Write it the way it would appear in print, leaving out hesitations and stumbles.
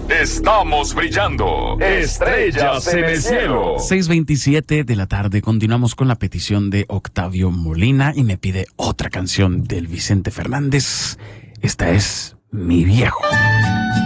Estamos brillando. Estrellas en el cielo. 6:27 de la tarde. Continuamos con la petición de Octavio Molina y me pide otra canción del Vicente Fernández. Esta es Mi Viejo.